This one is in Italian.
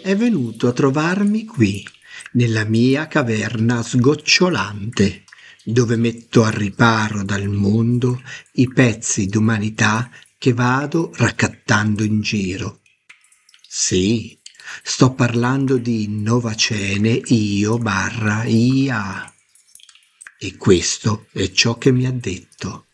è venuto a trovarmi qui, nella mia caverna sgocciolante, dove metto al riparo dal mondo i pezzi d'umanità che vado raccattando in giro. Sì, sto parlando di Novacene io barra IA. E questo è ciò che mi ha detto.